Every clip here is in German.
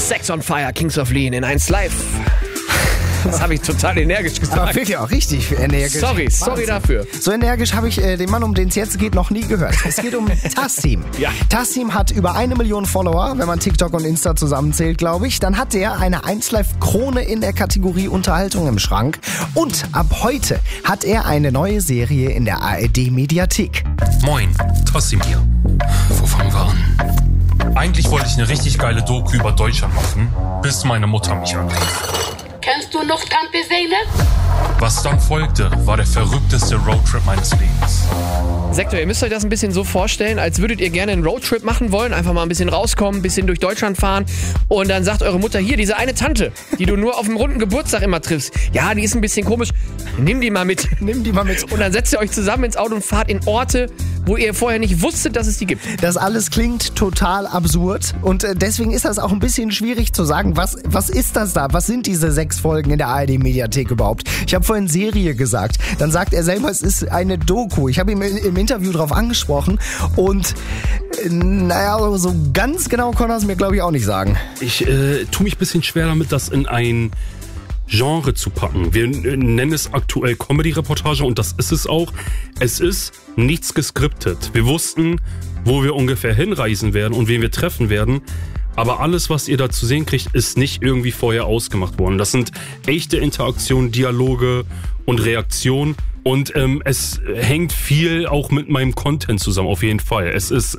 Sex on Fire, Kings of Lean in 1 Live. Das habe ich total energisch gesagt. Aber wirklich auch richtig energisch. Sorry dafür. So energisch habe ich den Mann, um den es jetzt geht, noch nie gehört. Es geht um Tassim. Ja. Tassim hat über 1 Million Follower, wenn man TikTok und Insta zusammenzählt, glaube ich. Dann hat er eine 1Live-Krone in der Kategorie Unterhaltung im Schrank. Und ab heute hat er eine neue Serie in der ARD-Mediathek. Moin, Tassim hier. Wo fangen wir an? Eigentlich wollte ich eine richtig geile Doku über Deutschland machen, bis meine Mutter mich anrief. Kennst du noch Tante Zeynep? Was dann folgte, war der verrückteste Roadtrip meines Lebens. Sektor, ihr müsst euch das ein bisschen so vorstellen, als würdet ihr gerne einen Roadtrip machen wollen, einfach mal ein bisschen rauskommen, ein bisschen durch Deutschland fahren und dann sagt eure Mutter, hier, diese eine Tante, die du nur auf dem runden Geburtstag immer triffst, ja, die ist ein bisschen komisch, nimm die mal mit. Und dann setzt ihr euch zusammen ins Auto und fahrt in Orte, wo ihr vorher nicht wusstet, dass es die gibt. Das alles klingt total absurd und deswegen ist das auch ein bisschen schwierig zu sagen, was ist das da? Was sind diese 6 Folgen in der ARD-Mediathek überhaupt? Ich habe vorhin Serie gesagt, dann sagt er selber, es ist eine Doku. Ich habe ihn im Interview drauf angesprochen und naja, so ganz genau kann er es mir, glaube ich, auch nicht sagen. Ich tue mich ein bisschen schwer damit, das in ein Genre zu packen. Wir nennen es aktuell Comedy-Reportage und das ist es auch. Es ist nichts geskriptet. Wir wussten, wo wir ungefähr hinreisen werden und wen wir treffen werden. Aber alles, was ihr da zu sehen kriegt, ist nicht irgendwie vorher ausgemacht worden. Das sind echte Interaktionen, Dialoge und Reaktionen. Und es hängt viel auch mit meinem Content zusammen, auf jeden Fall. Es ist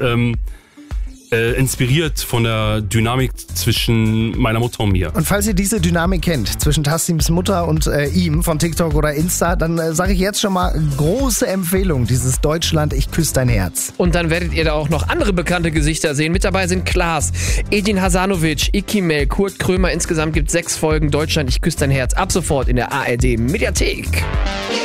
inspiriert von der Dynamik zwischen meiner Mutter und mir. Und falls ihr diese Dynamik kennt, zwischen Tassims Mutter und ihm von TikTok oder Insta, dann sage ich jetzt schon mal große Empfehlung, dieses Deutschland, ich küsse dein Herz. Und dann werdet ihr da auch noch andere bekannte Gesichter sehen. Mit dabei sind Klaas, Edin Hasanovic, Ikimel, Kurt Krömer. Insgesamt gibt es 6 Folgen Deutschland, ich küsse dein Herz. Ab sofort in der ARD Mediathek.